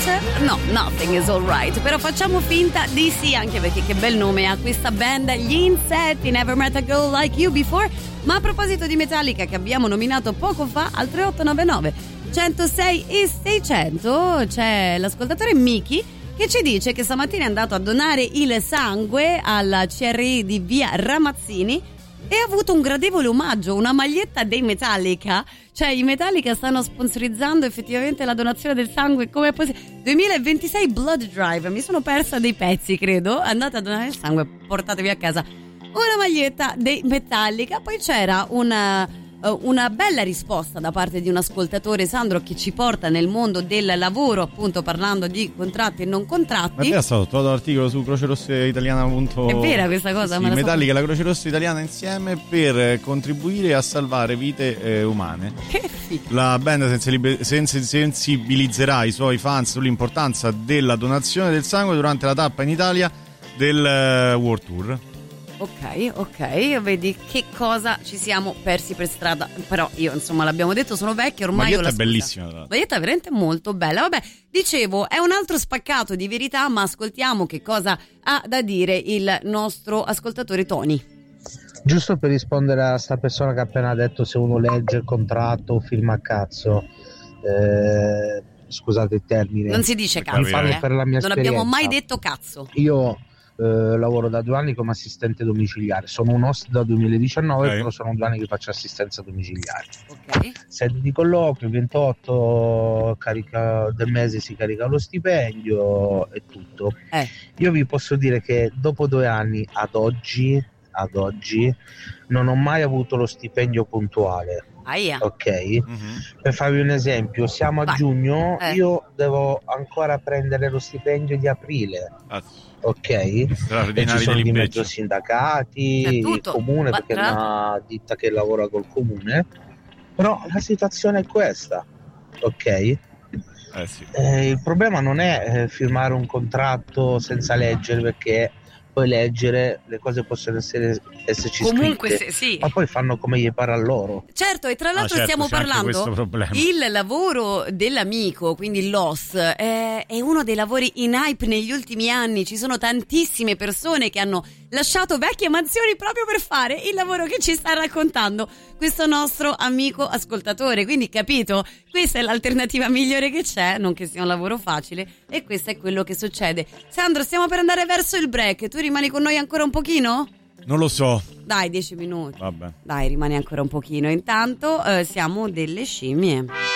No, Nothing is Alright, però facciamo finta di sì, anche perché che bel nome ha questa band, gli Insetti, Never Met a Girl Like You Before. Ma a proposito di Metallica, che abbiamo nominato poco fa al 3899 106 e 600, c'è l'ascoltatore Miki che ci dice che stamattina è andato a donare il sangue alla CRI di via Ramazzini e ha avuto un gradevole omaggio, una maglietta dei Metallica. Cioè i Metallica stanno sponsorizzando effettivamente la donazione del sangue. Come 2026 Blood Drive, mi sono persa dei pezzi, credo. Andate a donare il sangue, portatevi a casa una maglietta dei Metallica. Poi c'era una bella risposta da parte di un ascoltatore, Sandro, che ci porta nel mondo del lavoro, appunto parlando di contratti e non contratti. Ma è stato trovato l'articolo su Croce Rossa Italiana. È vera questa cosa? Sì, Metallica e la Croce Rossa Italiana insieme per contribuire a salvare vite umane. Che figo. La band sensibilizzerà i suoi fans sull'importanza della donazione del sangue durante la tappa in Italia del World Tour. Ok, vedi che cosa ci siamo persi per strada. Però io, insomma, l'abbiamo detto, sono vecchia ormai. Maglietta è bellissima, tra l'altro. Maglietta è veramente molto bella. Vabbè, dicevo, è un altro spaccato di verità, ma ascoltiamo che cosa ha da dire il nostro ascoltatore Tony. Giusto per rispondere a sta persona che ha appena detto se uno legge il contratto o firma a cazzo, scusate il termine, non si dice cazzo, per la mia non abbiamo mai detto cazzo. Io lavoro da 2 anni come assistente domiciliare, sono un host da 2019, però sono 2 anni che faccio assistenza domiciliare. Sede di colloquio, 28 del mese si carica lo stipendio e tutto. Io vi posso dire che dopo 2 anni ad oggi non ho mai avuto lo stipendio puntuale. Ok, per farvi un esempio, siamo a giugno, io devo ancora prendere lo stipendio di aprile. Ok, e ci sono di mezzo sindacati, il comune, perché è una ditta che lavora col comune, però la situazione è questa, ok? Il problema non è firmare un contratto senza leggere, perché poi leggere le cose possono esserci comunque scritte, sì. ma poi fanno come gli pare a loro. Certo, e tra l'altro stiamo parlando il lavoro dell'amico, quindi il LOS è uno dei lavori in hype negli ultimi anni. Ci sono tantissime persone che hanno lasciato vecchie mansioni proprio per fare il lavoro che ci sta raccontando questo nostro amico ascoltatore. Quindi, capito, questa è l'alternativa migliore che c'è, non che sia un lavoro facile, e questo è quello che succede. Sandro, stiamo per andare verso il break, tu rimani con noi ancora un pochino? Non lo so. Dai, 10 minuti. Vabbè. Dai, rimani ancora un pochino. Intanto siamo delle scimmie.